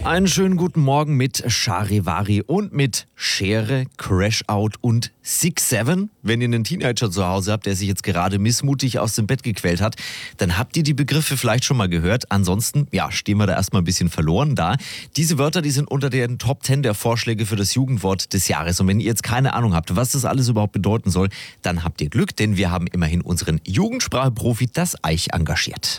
Einen schönen guten Morgen mit Charivari und mit Schere, Crash-Out und 6-7. Wenn ihr einen Teenager zu Hause habt, der sich jetzt gerade missmutig aus dem Bett gequält hat, dann habt ihr die Begriffe vielleicht schon mal gehört. Ansonsten, stehen wir da erstmal ein bisschen verloren da. Diese Wörter, die sind unter den Top 10 der Vorschläge für das Jugendwort des Jahres. Und wenn ihr jetzt keine Ahnung habt, was das alles überhaupt bedeuten soll, dann habt ihr Glück, denn wir haben immerhin unseren Jugendspracheprofi, das Eich, engagiert.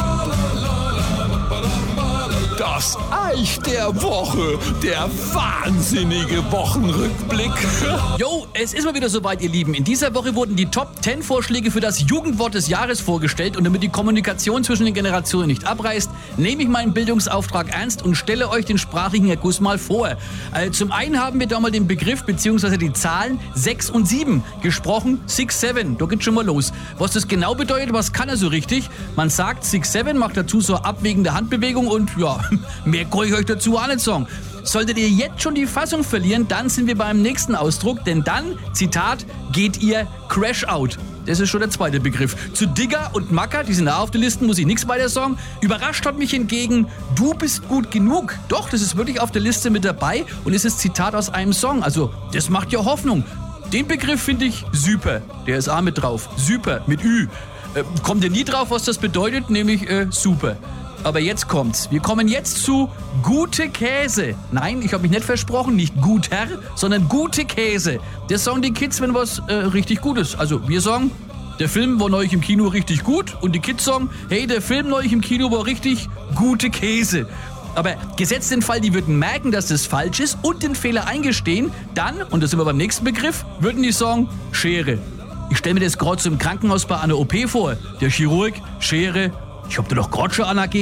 Das Eich der Woche, der wahnsinnige Wochenrückblick. Jo, es ist mal wieder soweit, ihr Lieben. In dieser Woche wurden die Top 10 Vorschläge für das Jugendwort des Jahres vorgestellt. Und damit die Kommunikation zwischen den Generationen nicht abreißt, nehme ich meinen Bildungsauftrag ernst und stelle euch den sprachlichen Erguss mal vor. Zum einen haben wir da mal den Begriff bzw. die Zahlen 6 und 7 gesprochen. 6-7, da geht's schon mal los. Was das genau bedeutet, was kann er so richtig? Man sagt 6-7, macht dazu so abwägende Handbewegung und mehr kann ich euch dazu auch nicht sagen. Solltet ihr jetzt schon die Fassung verlieren, dann sind wir beim nächsten Ausdruck, denn dann, Zitat, geht ihr Crash Out. Das ist schon der zweite Begriff. Zu Digger und Macker, die sind auch auf der Liste, muss ich nichts weiter sagen. Überrascht hat mich hingegen, du bist gut genug. Doch, das ist wirklich auf der Liste mit dabei und ist das Zitat aus einem Song. Also, das macht ja Hoffnung. Den Begriff finde ich super. Der ist auch mit drauf. Super, mit Ü. Kommt ihr nie drauf, was das bedeutet? Nämlich super. Aber jetzt kommt's. Wir kommen jetzt zu gute Käse. Nein, ich habe mich nicht versprochen, nicht guter, sondern gute Käse. Das sagen die Kids, wenn was richtig gut ist. Also wir sagen, der Film war neulich im Kino richtig gut und die Kids sagen, hey, der Film neulich im Kino war richtig gute Käse. Aber gesetzt den Fall, die würden merken, dass das falsch ist und den Fehler eingestehen, dann, und da sind wir beim nächsten Begriff, würden die sagen, Schere. Ich stelle mir das gerade so im Krankenhaus bei einer OP vor. Der Chirurg, Schere, ich hab dir doch gerade schon anerkannt.